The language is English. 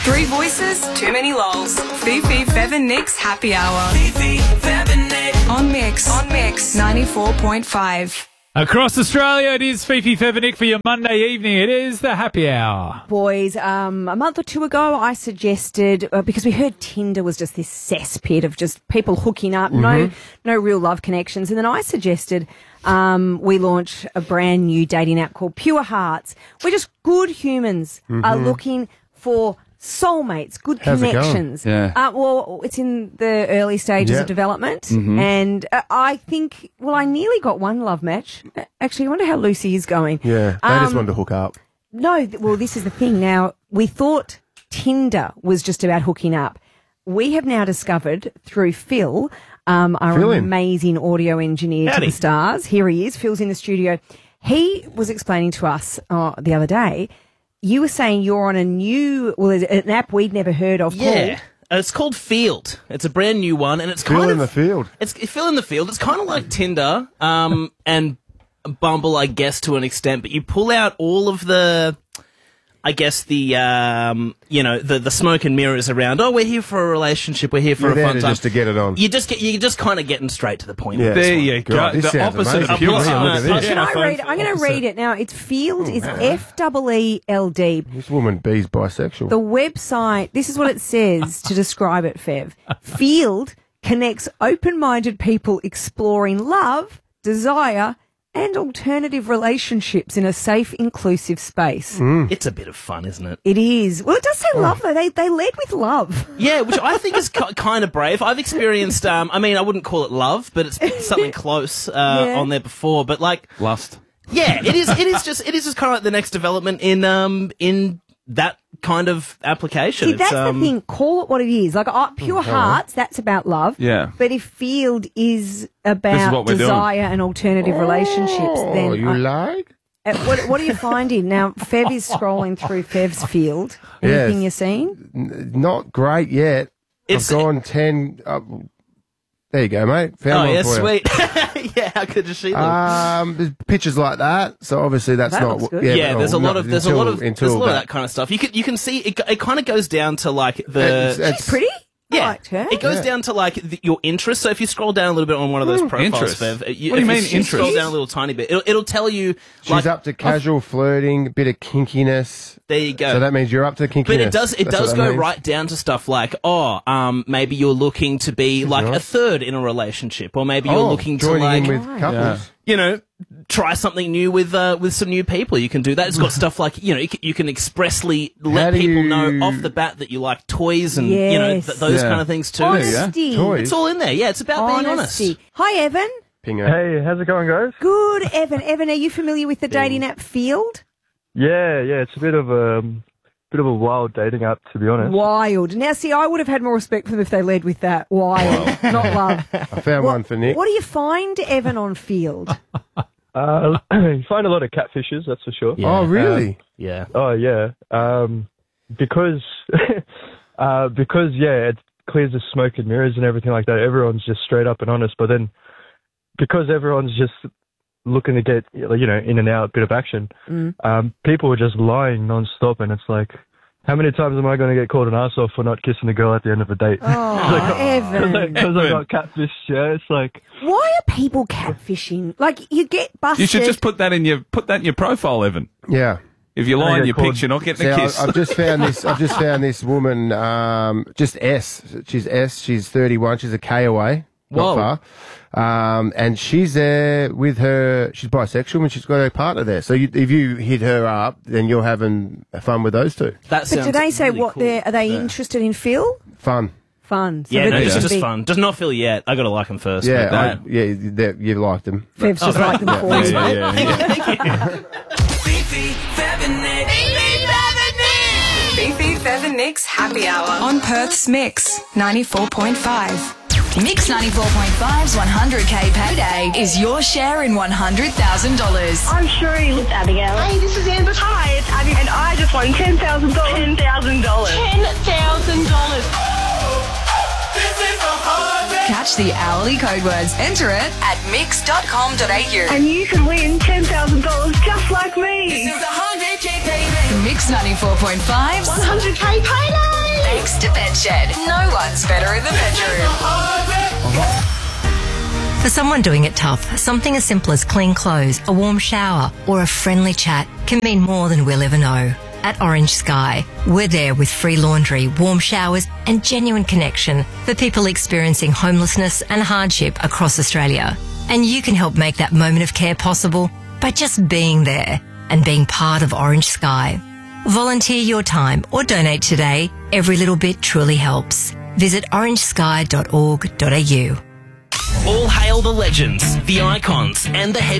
Three voices, too many lols. Fifi, Fev and Nick's Happy Hour. Fifi, Fev and Nick. On Mix 94.5. Across Australia, it is Fifi, Fev and Nick for your Monday evening. It is the Happy Hour. Boys, a month or two ago, I suggested, because we heard Tinder was just this cesspit of just people hooking up, no real love connections. And then I suggested we launch a brand new dating app called Pure Hearts. We're just good humans are looking for soulmates, good connections. Yeah. Well, it's in the early stages of development. And I think, I nearly got one love match. Actually, I wonder how Lucy is going. Yeah, they just wanted to hook up. No, this is the thing. Now, we thought Tinder was just about hooking up. We have now discovered through Phil, our amazing audio engineer to the stars. Here he is. Phil's in the studio. He was explaining to us the other day, you were saying you're on a new, an app we'd never heard of called... It's called Field. It's a brand new one, and it's Phil in the field. It's Phil in the field. It's kind of like Tinder and Bumble, I guess, to an extent, but you pull out all of the, I guess, the smoke and mirrors around. Oh, we're here for a relationship. We're here for a fun time. Just to get it on. You're just kind of getting straight to the point. Yeah. There you go. God, this The sounds opposite of amazing. pure Look at this. Can I read? I'm going to read it now. It's Field is F-E-E-L-D. This woman B's bisexual. The website, this is what it says to describe it, Fev. Field connects open-minded people exploring love, desire, and alternative relationships in a safe, inclusive space. It's a bit of fun, isn't it? It is. Well, it does say love, though. They led with love. Yeah, which I think is kind of brave. I've experienced, I wouldn't call it love, but it's something close on there before. But like Lust. yeah, it is just kind of like the next development in that kind of application. See, that's the thing. Call it what it is. Like Pure Hearts, that's about love. Yeah. But if Field is This is about what we're desire and alternative relationships, then like? What are you finding now? Fev is scrolling through Fev's Field. Anything you're seeing? Not great yet. I've gone 10. There you go, mate. Found one for you. Sweet. Yeah, how good is she look? There's pictures like that, so obviously that's That not. looks good. Yeah, there's a lot of until that kind of stuff. You can see it kind of goes down to like the She's pretty. I liked her. It goes down to like your interests. So if you scroll down a little bit on one of those profiles, Interest. Fev, What do you mean if you scroll interest? down a little tiny bit, it'll tell you. She's up to casual flirting, a bit of kinkiness. There you go. So that means you're up to kinkiness. But it does That's what that go means. right down to stuff like, maybe you're looking to be like a third in a relationship, or maybe you're looking to joining like, in with couples. try something new with some new people. You can do that. It's got stuff like, you can expressly let people know off the bat that you like toys and, those kind of things too. Honesty. Toys. It's all in there. Yeah, it's about being honest. Honesty. Hi, Evan. Pinger. Hey, how's it going, guys? Good, Evan. Evan, are you familiar with the dating app Field? Yeah, it's a bit of a wild dating app, to be honest. Wild. Now, see, I would have had more respect for them if they led with that. Wild, not love. I found one for Nick. What do you find, Evan, on Field? You find a lot of catfishes, that's for sure. Oh, really? Yeah. Oh, yeah. Because it clears the smoke and mirrors and everything like that. Everyone's just straight up and honest. But then, because everyone's just looking to get, in and out, bit of action, people are just lying non-stop, and it's like, how many times am I going to get called an arsehole for not kissing a girl at the end of the date? Oh, Evan. Because I got catfished, yeah. It's like... Why are people catfishing? Like, you get busted. You should just put that in your profile, Evan. Yeah. If you lie in your called- pics, you're not getting See, a kiss. I've just found this. I've just found this woman. Just S. She's S. She's 31. She's a K away. Not Whoa. far. And she's there with her. She's bisexual, and she's got her partner there. So if you hit her up, then you're having fun with those two. That But sounds do they say really what cool. are they interested in, Phil? Fun. Fun. So Yeah, that it's should just be- fun. Does not feel yet. I got to like them first. Yeah. but that- You liked them. Fev's just like them for you. Fifi, Fev and Nick. Fifi, Fev and Nick's Happy Hour. On Perth's Mix 94.5. Mix 94.5's 100K payday is your share in $100,000. I'm Sheree with Abigail. Hey, this is Amber. Hi, it's Abby, and I just won $10,000. $10,000. $10,000. Catch the hourly code words. Enter it at mix.com.au. And you can win $10,000 just like me. This is 100K payday. Mix 94.5's 100K payday. Thanks to Bedshed. No one's better in the bedroom. For someone doing it tough, something as simple as clean clothes, a warm shower, or a friendly chat can mean more than we'll ever know. At Orange Sky, we're there with free laundry, warm showers, and genuine connection for people experiencing homelessness and hardship across Australia. And you can help make that moment of care possible by just being there and being part of Orange Sky. Volunteer your time or donate today. Every little bit truly helps. Visit orangesky.org.au. All hail the legends, the icons, and the heavy